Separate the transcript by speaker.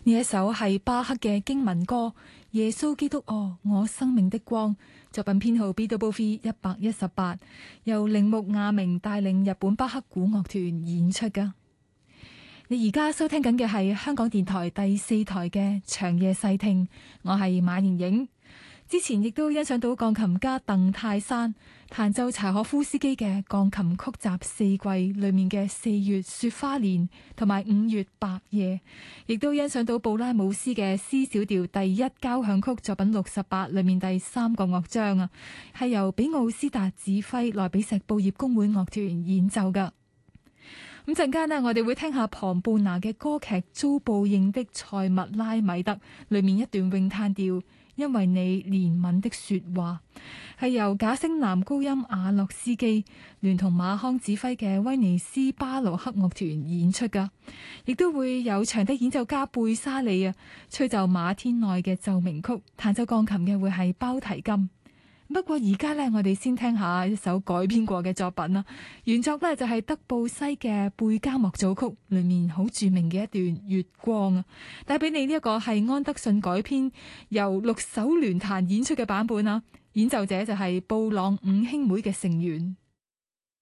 Speaker 1: 呢一首係巴赫嘅經文歌《耶穌基督哦，我生命的光》，作品編號 BWV 118，由鈴木亞明帶領日本巴赫古樂團演出噶。你而家收聽緊嘅係香港電台第4台嘅長夜細聽，我係馬妍影。之前亦都欣賞到鋼琴家鄧泰山彈奏柴可夫斯基嘅鋼琴曲集四季裏面嘅4月雪花蓮同埋5月白夜，亦都欣賞到布拉姆斯嘅 C 小調第一交響曲作品68裏面第3個樂章啊，係由比奧斯達指揮萊比錫布業公會樂團演奏噶。咁陣間呢，我哋會聽下龐貝拿嘅歌劇《遭報應的塞密拉米德》裏面一段詠嘆調，因為你憐憫的說話，係由假聲男高音亞洛斯基聯同馬康指揮嘅威尼斯巴洛克樂團演出噶，亦都會有長笛演奏家貝沙利啊吹奏馬天內嘅奏鳴曲，彈奏鋼琴嘅會係包提金。不過而家呢，我哋先聽下一首改編過嘅作品啦。原作呢，就係德布西嘅貝加莫組曲裏面好著名嘅一段月光啊，帶俾你呢一個係安德遜改編由6手聯彈演出嘅版本啊。演奏者就係布朗五兄妹嘅成員。